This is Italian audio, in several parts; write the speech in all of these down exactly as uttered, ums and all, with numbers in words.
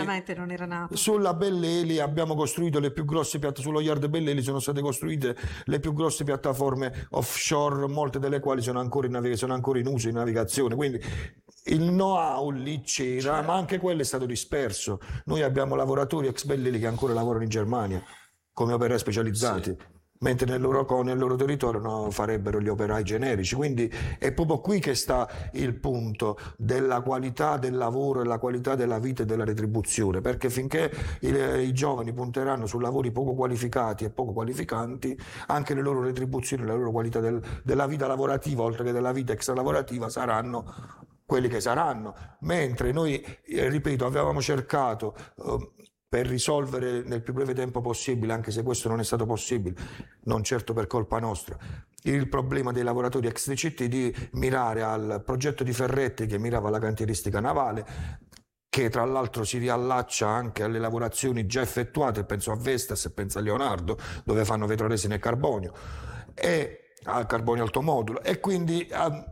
sicuramente non era nato. Sulla Belleli abbiamo costruito le più grosse piattaforme, sullo yard Belleli sono state costruite le più grosse piattaforme offshore, molte delle quali sono ancora in, navig- sono ancora in uso in navigazione, quindi il know-how lì c'era, ma anche quello è stato disperso. Noi abbiamo lavoratori ex Belleli che ancora lavorano in Germania come operai specializzati. Sì. Mentre nel loro, nel loro territorio no, farebbero gli operai generici. Quindi è proprio qui che sta il punto della qualità del lavoro e la qualità della vita e della retribuzione, perché finché i, i giovani punteranno su lavori poco qualificati e poco qualificanti, anche le loro retribuzioni, la loro qualità del, della vita lavorativa oltre che della vita extralavorativa saranno quelli che saranno. Mentre noi, eh, ripeto, avevamo cercato eh, per risolvere nel più breve tempo possibile, anche se questo non è stato possibile, non certo per colpa nostra, il problema dei lavoratori ex D C T, di mirare al progetto di Ferretti che mirava alla cantieristica navale, che tra l'altro si riallaccia anche alle lavorazioni già effettuate, penso a Vestas e penso a Leonardo, dove fanno vetroresina e carbonio, e al carbonio altomodulo, e quindi a,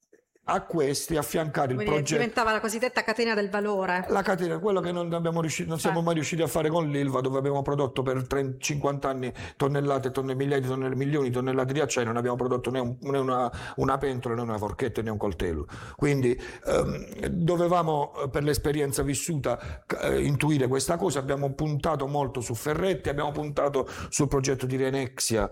a questi affiancare il Quindi progetto. Diventava la cosiddetta catena del valore. La catena, quello che non, abbiamo riuscito, non siamo mai riusciti a fare con l'Ilva, dove abbiamo prodotto per trenta, cinquanta anni tonnellate, tonnellate, migliaia di tonnellate, milioni di tonnellate di acciaio, non abbiamo prodotto né, un, né una, una pentola, né una forchetta, né un coltello. Quindi ehm, dovevamo, per l'esperienza vissuta, eh, intuire questa cosa. Abbiamo puntato molto su Ferretti, abbiamo puntato sul progetto di Renexia,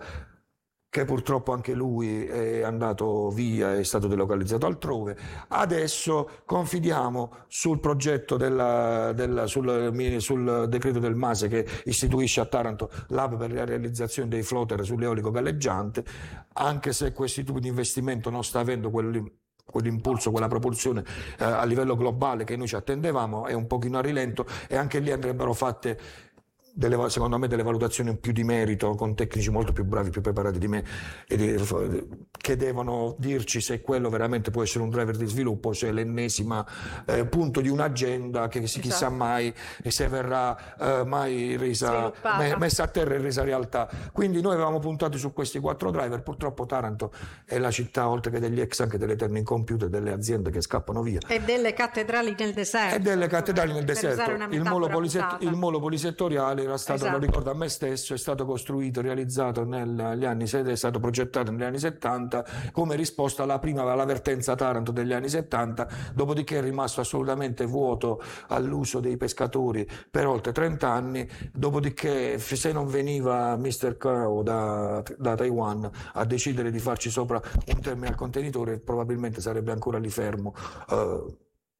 che purtroppo anche lui è andato via, è stato delocalizzato altrove. Adesso confidiamo sul progetto della, della, sul, sul decreto del MASE che istituisce a Taranto l'hub per la realizzazione dei floater sull'eolico galleggiante, anche se questo tipo di investimento non sta avendo quel quell'impulso, quella propulsione eh, a livello globale che noi ci attendevamo, è un pochino a rilento, e anche lì andrebbero fatte delle, secondo me, delle valutazioni più di merito, con tecnici molto più bravi, più preparati di me, e di, che devono dirci se quello veramente può essere un driver di sviluppo, se è l'ennesima eh, punto di un'agenda che si, chissà mai se verrà eh, mai resa, me, messa a terra e resa realtà. Quindi noi avevamo puntato su questi quattro driver. Purtroppo Taranto è la città, oltre che degli ex, anche delle terni incompiute, delle aziende che scappano via e delle cattedrali nel deserto, e delle cattedrali nel deserto. Il molo, poliset- il molo polisettoriale era stato, esatto, lo ricordo a me stesso, è stato costruito, realizzato negli anni, è stato progettato negli anni settanta come risposta alla prima, alla vertenza Taranto degli anni settanta, dopodiché è rimasto assolutamente vuoto all'uso dei pescatori per oltre trenta anni, dopodiché se non veniva mister Kao da, da Taiwan a decidere di farci sopra un terminal contenitore, probabilmente sarebbe ancora lì fermo. Uh,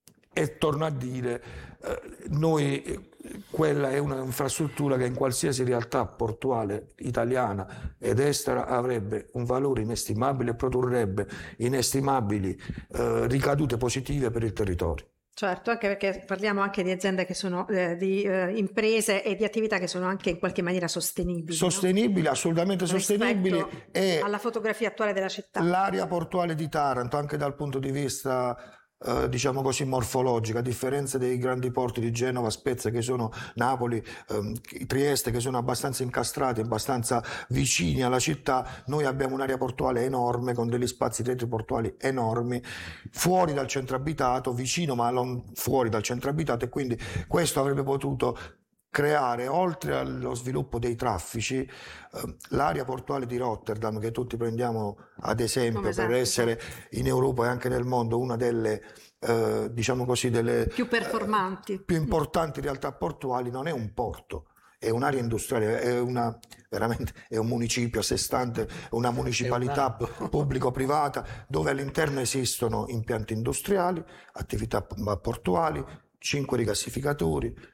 e torno a dire, uh, noi quella è un'infrastruttura che in qualsiasi realtà portuale italiana ed estera avrebbe un valore inestimabile e produrrebbe inestimabili eh, ricadute positive per il territorio. Certo, anche perché parliamo anche di aziende che sono, eh, di eh, imprese e di attività che sono anche in qualche maniera sostenibili. Sostenibili, no? assolutamente sostenibili. E alla fotografia attuale della città. L'area portuale di Taranto, anche dal punto di vista Uh, diciamo così morfologica, a differenza dei grandi porti di Genova, Spezia, che sono Napoli, um, Trieste, che sono abbastanza incastrati, abbastanza vicini alla città, noi abbiamo un'area portuale enorme con degli spazi retroportuali enormi, fuori dal centro abitato, vicino ma non fuori dal centro abitato, e quindi questo avrebbe potuto creare, oltre allo sviluppo dei traffici, eh, l'area portuale di Rotterdam, che tutti prendiamo ad esempio per essere in Europa e anche nel mondo una delle eh, diciamo così delle più performanti, eh, più importanti realtà portuali, non è un porto, è un'area industriale, è una veramente è un municipio a sé stante, una municipalità pubblico-privata, dove all'interno esistono impianti industriali, attività portuali, cinque rigassificatori,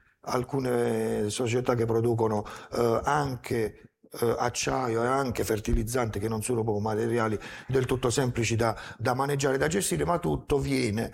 alcune società che producono eh, anche eh, acciaio e anche fertilizzanti, che non sono proprio materiali del tutto semplici da, da maneggiare, da gestire, ma tutto viene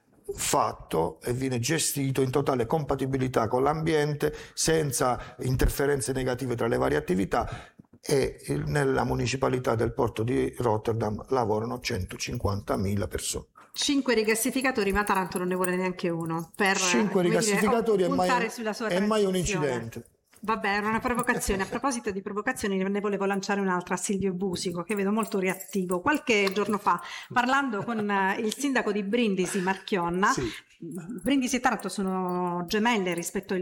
fatto e viene gestito in totale compatibilità con l'ambiente, senza interferenze negative tra le varie attività. E nella municipalità del porto di Rotterdam lavorano centocinquantamila persone. Cinque rigassificatori, ma Taranto non ne vuole neanche uno. Per, Cinque rigassificatori dire, è mai, sulla sua è mai un incidente. Vabbè, era una provocazione. A proposito di provocazioni, ne volevo lanciare un'altra a Silvio Busico, che vedo molto reattivo. Qualche giorno fa, parlando con il sindaco di Brindisi, Marchionna, sì. Brindisi e Taranto sono gemelle rispetto